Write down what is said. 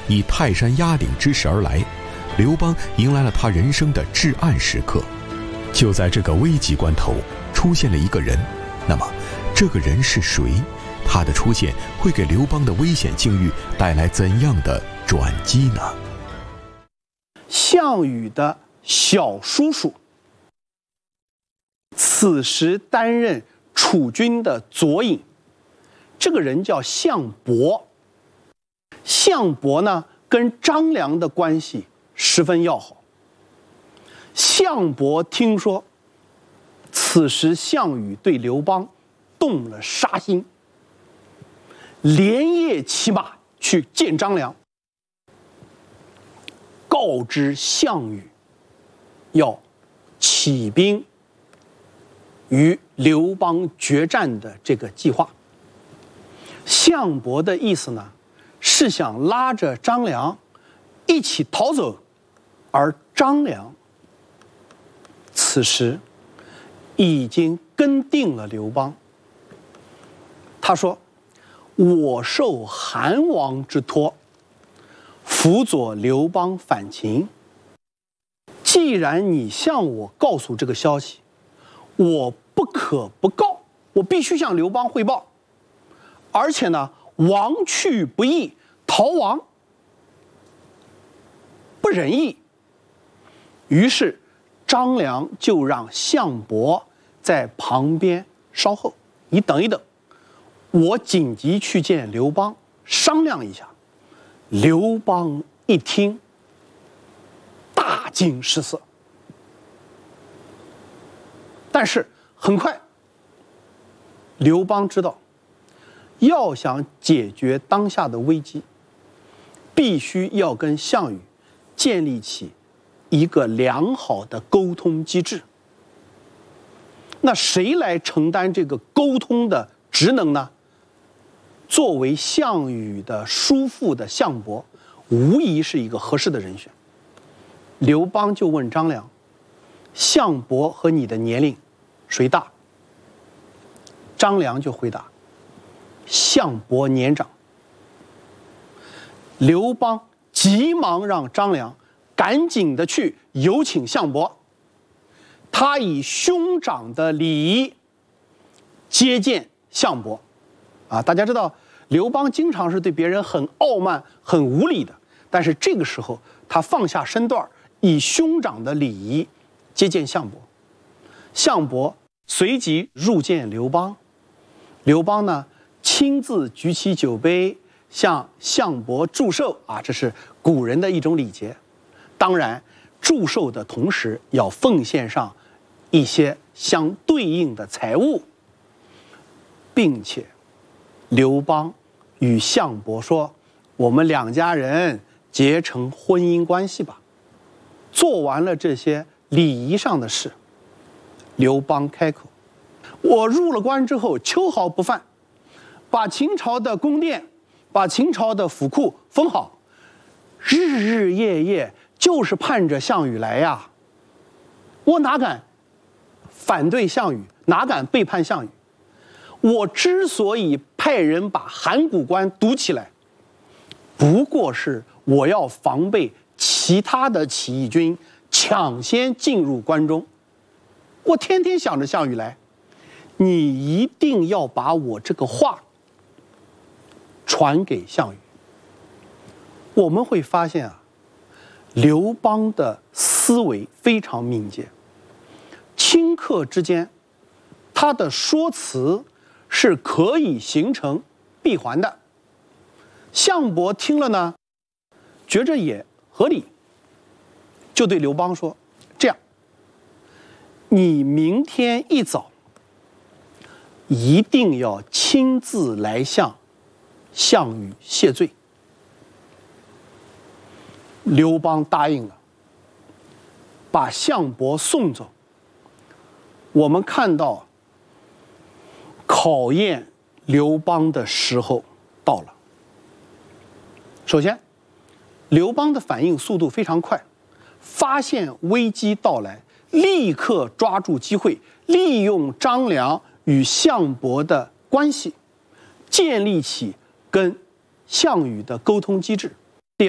以泰山压顶之势而来，刘邦迎来了他人生的至暗时刻。就在这个危急关头，出现了一个人。那么，这个人是谁？他的出现会给刘邦的危险境遇带来怎样的转机呢？ 项羽的小叔叔，此时担任楚军的左尹，这个人叫项伯。项伯呢，跟张良的关系十分要好。项伯听说，此时项羽对刘邦动了杀心，连夜骑马去见张良，告知项羽要起兵与刘邦决战的这个计划。项伯的意思呢，是想拉着张良一起逃走，而张良此时已经跟定了刘邦。他说：“我受韩王之托，辅佐刘邦反秦。既然你向我告诉这个消息，我不可不告，我必须向刘邦汇报。而且呢，亡去不义，逃亡不仁义。”于是张良就让项伯在旁边稍后，你等一等，我紧急去见刘邦商量一下。刘邦一听，大惊失色。但是很快，刘邦知道，要想解决当下的危机，必须要跟项羽建立起一个良好的沟通机制。那谁来承担这个沟通的职能呢？作为项羽的叔父的项伯，无疑是一个合适的人选。刘邦就问张良：“项伯和你的年龄谁大？”张良就回答：“项伯年长。”刘邦急忙让张良赶紧的去有请项伯，他以兄长的礼仪接见项伯。大家知道刘邦经常是对别人很傲慢、很无礼的，但是这个时候他放下身段，以兄长的礼仪接见项伯。项伯随即入见刘邦，刘邦呢亲自举起酒杯向项伯祝寿这是古人的一种礼节。当然，祝寿的同时要奉献上一些相对应的财物，并且刘邦与项伯说：“我们两家人结成婚姻关系吧。”做完了这些礼仪上的事，刘邦开口：“我入了关之后，秋毫不犯，把秦朝的宫殿，把秦朝的府库封好，日日夜夜就是盼着项羽来呀。我哪敢反对项羽，哪敢背叛项羽？我之所以派人把函谷关堵起来，不过是我要防备其他的起义军抢先进入关中。我天天想着项羽来，你一定要把我这个话传给项羽。”我们会发现刘邦的思维非常敏捷，顷刻之间，他的说辞是可以形成闭环的。项伯听了呢，觉着也合理，就对刘邦说：“这样，你明天一早一定要亲自来向项羽谢罪。”刘邦答应了，把项伯送走。我们看到考验刘邦的时候到了。首先，刘邦的反应速度非常快，发现危机到来，立刻抓住机会，利用张良与项伯的关系，建立起跟项羽的沟通机制。